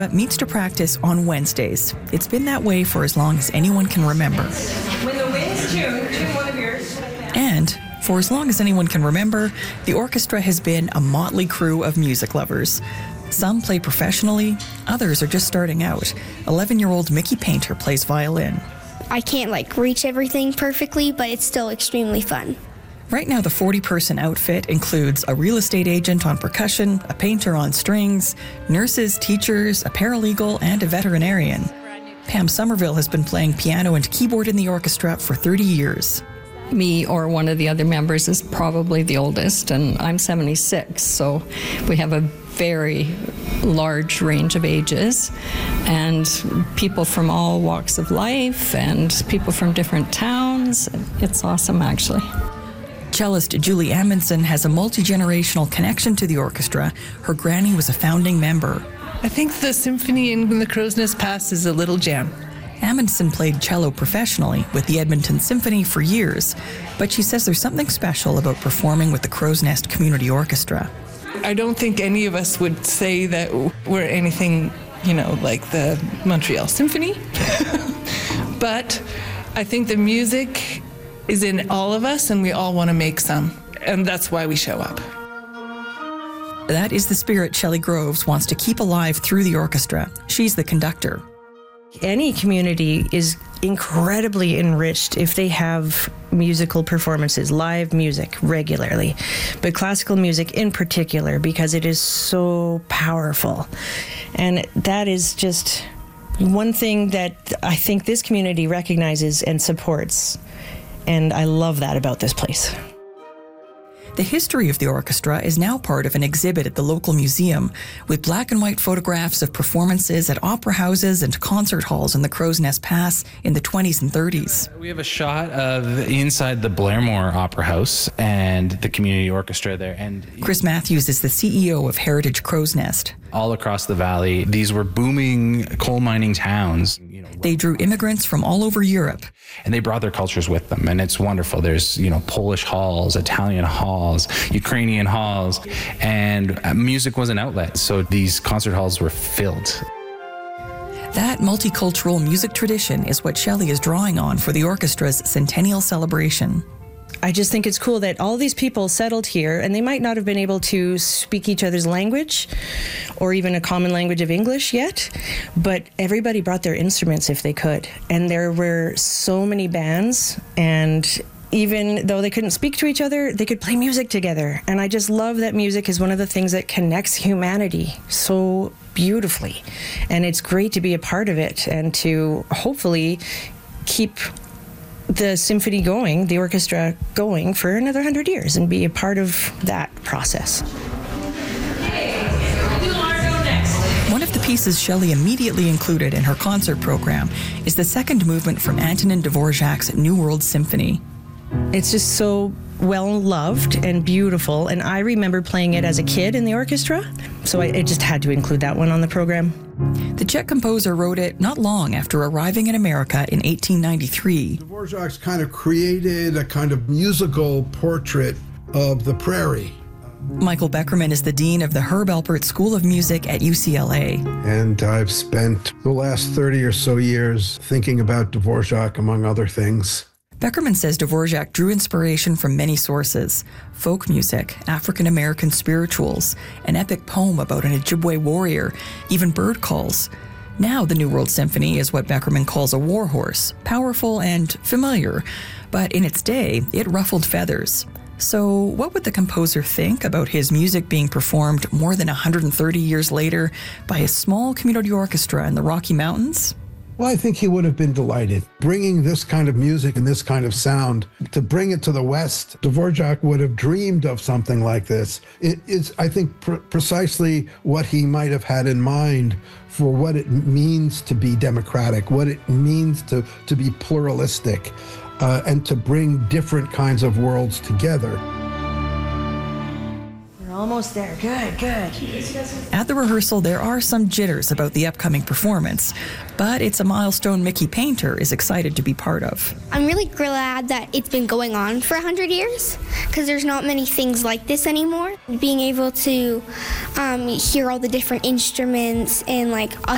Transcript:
meets to practice on Wednesdays. It's been that way for as long as anyone can remember. When the wind's tune one of yours. And for as long as anyone can remember, the orchestra has been a motley crew of music lovers. Some play professionally, others are just starting out. 11-year-old Mickey Painter plays violin. I can't reach everything perfectly, but it's still extremely fun. Right now, the 40-person outfit includes a real estate agent on percussion, a painter on strings, nurses, teachers, a paralegal, and a veterinarian. Pam Somerville has been playing piano and keyboard in the orchestra for 30 years. Me or one of the other members is probably the oldest, and I'm 76, so we have a very large range of ages, and people from all walks of life and people from different towns. It's awesome, actually. Cellist Julie Amundsen has a multi-generational connection to the orchestra. Her granny was a founding member. I think the symphony in the Crow's Nest Pass is a little jam. Amundsen played cello professionally with the Edmonton Symphony for years, but she says there's something special about performing with the Crow's Nest Community Orchestra. I don't think any of us would say that we're anything, like the Montreal Symphony. But I think the music is in all of us, and we all want to make some, and that's why we show up. That is the spirit Shelley Groves wants to keep alive through the orchestra. She's the conductor. Any community is incredibly enriched if they have musical performances, live music regularly, but classical music in particular, because it is so powerful. And that is just one thing that I think this community recognizes and supports. And I love that about this place. The history of the orchestra is now part of an exhibit at the local museum with black and white photographs of performances at opera houses and concert halls in the Crow's Nest Pass in the 20s and 30s. We have a shot of inside the Blairmore Opera House and the community orchestra there. And Chris Matthews is the CEO of Heritage Crow's Nest. All across the valley, these were booming coal mining towns. They drew immigrants from all over Europe. And they brought their cultures with them, and it's wonderful. There's, Polish halls, Italian halls, Ukrainian halls, and music was an outlet, so these concert halls were filled. That multicultural music tradition is what Shelley is drawing on for the orchestra's centennial celebration. I just think it's cool that all these people settled here, and they might not have been able to speak each other's language or even a common language of English yet, but everybody brought their instruments if they could. And there were so many bands, and even though they couldn't speak to each other, they could play music together. And I just love that music is one of the things that connects humanity so beautifully. And it's great to be a part of it and to hopefully keep the symphony going, the orchestra going for another 100 years and be a part of that process. One of the pieces Shelley immediately included in her concert program is the second movement from Antonin Dvorak's New World Symphony. It's just so well loved and beautiful, and I remember playing it as a kid in the orchestra, so I just had to include that one on the program. The Czech composer wrote it not long after arriving in America in 1893. Dvorak's kind of created a kind of musical portrait of the prairie. Michael Beckerman is the dean of the Herb Alpert School of Music at UCLA. And I've spent the last 30 or so years thinking about Dvorak, among other things. Beckerman says Dvorak drew inspiration from many sources: folk music, African-American spirituals, an epic poem about an Ojibwe warrior, even bird calls. Now the New World Symphony is what Beckerman calls a warhorse, powerful and familiar, but in its day, it ruffled feathers. So what would the composer think about his music being performed more than 130 years later by a small community orchestra in the Rocky Mountains? Well, I think he would have been delighted. Bringing this kind of music and this kind of sound, to bring it to the West, Dvorak would have dreamed of something like this. It is, I think, precisely what he might have had in mind for what it means to be democratic, what it means to be pluralistic, and to bring different kinds of worlds together. Almost there. Good, good. At the rehearsal, there are some jitters about the upcoming performance, but it's a milestone Mickey Painter is excited to be part of. I'm really glad that it's been going on for 100 years, because there's not many things like this anymore. Being able to hear all the different instruments and a